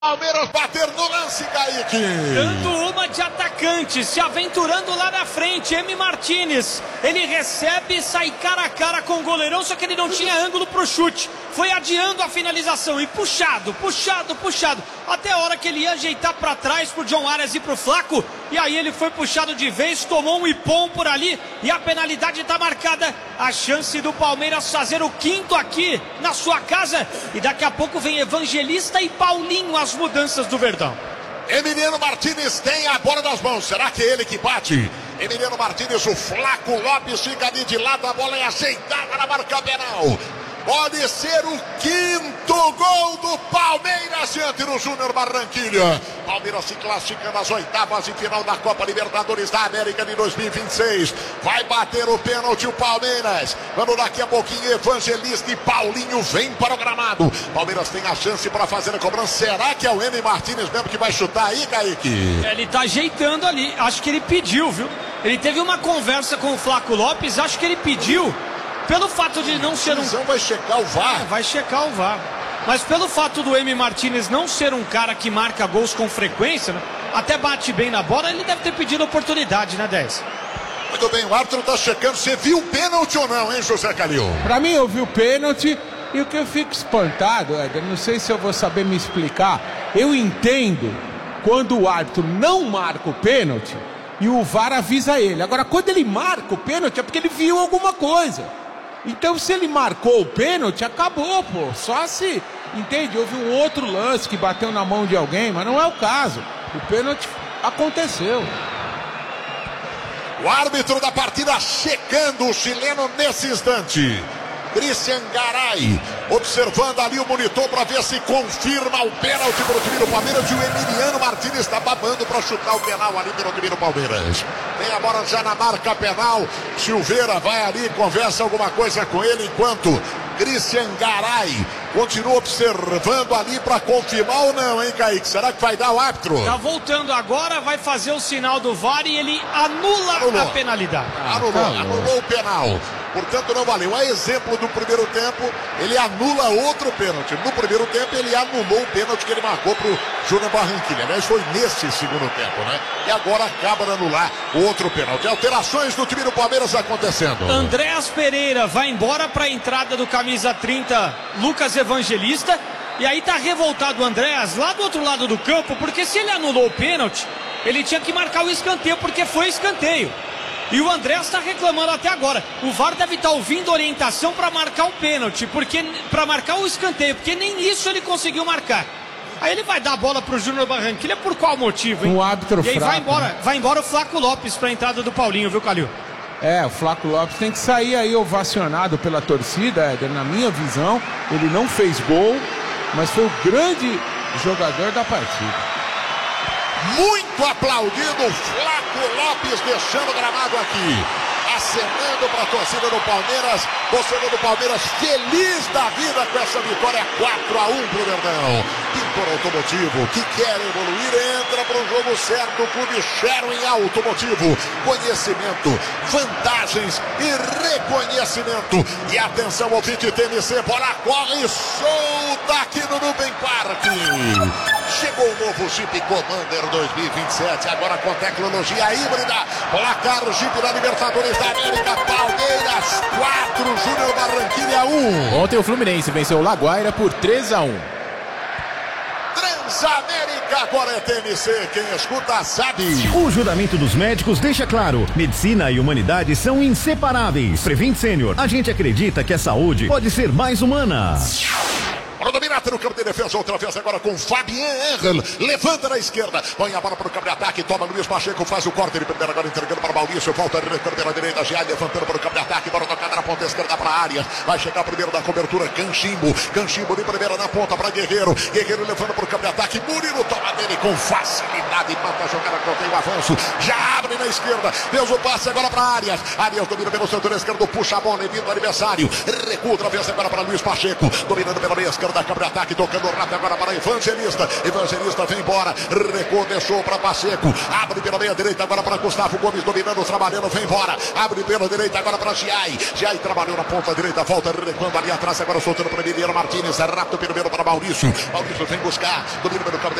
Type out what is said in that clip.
Palmeiras bater no lance, Kaique. Dando uma de atacante, se aventurando lá na frente, M. Martínez. Ele recebe e sai cara a cara com o goleirão, só que ele não tinha ângulo pro chute. Foi adiando a finalização e puxado. Até a hora que ele ia ajeitar pra trás pro John Arias e pro Flaco. E aí ele foi puxado de vez, tomou um ipom por ali. E a penalidade tá marcada. A chance do Palmeiras fazer o quinto aqui na sua casa. E daqui a pouco vem Evangelista e Paulinho, as mudanças do Verdão. Emiliano Martínez tem a bola nas mãos. Será que é ele que bate? Emiliano Martínez, o Flaco Lopes fica ali de lado. A bola é ajeitada na marca penal. Pode ser o quinto gol do Palmeiras diante do Júnior Barranquilla. Palmeiras se classifica nas oitavas e final da Copa Libertadores da América de 2026. Vai bater o pênalti o Palmeiras. Quando daqui a pouquinho Evangelista e Paulinho vem para o gramado. Palmeiras tem a chance para fazer a cobrança. Será que é o M. Martínez mesmo que vai chutar aí, Kaique? Ele tá ajeitando ali. Acho que ele pediu, viu? Ele teve uma conversa com o Flaco Lopes. Acho que ele pediu. Pelo fato de não ser um... vai checar o VAR. Vai checar o VAR. Mas pelo fato do M. Martínez não ser um cara que marca gols com frequência, né? Até bate bem na bola, ele deve ter pedido oportunidade, né, 10? Muito bem, o árbitro tá checando. Você viu o pênalti ou não, hein, José Calil? Pra mim, eu vi o pênalti. E o que eu fico espantado, Éder, não sei se eu vou saber me explicar. Eu entendo quando o árbitro não marca o pênalti e o VAR avisa ele. Agora, quando ele marca o pênalti é porque ele viu alguma coisa. Então, se ele marcou o pênalti, acabou, pô. Só se, entende? Houve um outro lance que bateu na mão de alguém, mas não é o caso. O pênalti aconteceu. O árbitro da partida checando o chileno nesse instante. Christian Garay, observando ali o monitor para ver se confirma o pênalti para o time do Palmeiras. E o Emiliano Martínez está babando para chutar o penal ali pelo time do Palmeiras. Tem a bola já na marca penal. Silveira vai ali, conversa alguma coisa com ele, enquanto Christian Garay continua observando ali para confirmar ou não, hein, Kaique? Será que vai dar o árbitro? Tá voltando agora, vai fazer o sinal do VAR e ele anula a penalidade. Anulou o penal. Portanto, não valeu. A exemplo do primeiro tempo, ele anula outro pênalti. No primeiro tempo, ele anulou o pênalti que ele marcou para o Júnior Barranquilla. Aliás, foi nesse segundo tempo, né? E agora acaba de anular o outro pênalti. Alterações do time do Palmeiras acontecendo. Andréas Pereira vai embora para a entrada do camisa 30, Lucas Evangelista. E aí tá revoltado o Andréas lá do outro lado do campo, porque se ele anulou o pênalti, ele tinha que marcar o escanteio, porque foi escanteio. E o Andréas está reclamando até agora. O VAR deve estar ouvindo orientação para marcar o pênalti, para marcar o escanteio, porque nem isso ele conseguiu marcar. Aí ele vai dar a bola para o Júnior Barranquilla por qual motivo, hein? Um árbitro e aí fraco, vai embora o Flaco Lopes para a entrada do Paulinho, viu, Calil? O Flaco Lopes tem que sair aí ovacionado pela torcida, Éder, na minha visão. Ele não fez gol, mas foi o grande jogador da partida. Muito aplaudido o Flaco Lopes deixando o gramado aqui. Acenando para a torcida do Palmeiras. Torcedor do Palmeiras feliz da vida com essa vitória 4-1 pro Verdão. Pintor Automotivo, que quer evoluir, entra para o jogo certo. Clube Sherwin Automotivo. Conhecimento, vantagens e reconhecimento. E atenção ao Fit TMC, bola corre solta aqui no Nubank Park. Chegou o novo Jeep Commander 2027, agora com tecnologia híbrida. Placar Jeep da Libertadores da América. Palmeiras 4, Júnior Barranquilla 1. Ontem o Fluminense venceu o Laguaira por 3-1. Transamérica, agora é TMC, quem escuta sabe. O juramento dos médicos deixa claro: medicina e humanidade são inseparáveis. Prevent Senior, a gente acredita que a saúde pode ser mais humana. Bola dominada no campo de defesa, outra vez agora com Fabien Herrel, levanta na esquerda, põe a bola para o campo de ataque, toma Luiz Pacheco, faz o corte, ele primeiro agora entregando para Maurício, volta a pela direita, já levantando para o campo de ataque, bola tocada na ponta esquerda para a área, vai chegar primeiro na cobertura, Canchimbo de primeira na ponta para Guerreiro levando para o campo de ataque, Murilo toma dele com facilidade. velocidade, mata a jogada, contém o avanço, já abre na esquerda, Deus o passe agora para Arias. Arias domina pelo setor esquerdo, puxa a bola, evita o adversário, recua outra vez agora para Luiz Pacheco, dominando pela meia esquerda, câmara de ataque, tocando rápido agora para Evangelista. Evangelista vem embora, recuou, deixou para Pacheco, abre pela meia direita agora para Gustavo Gomes, dominando, trabalhando, vem embora, abre pela direita agora para Giai. Giai trabalhou na ponta direita, volta recuando ali atrás, agora soltando para Emiliano Martínez, rápido pelo meio para Maurício. Maurício vem buscar, domina pelo campo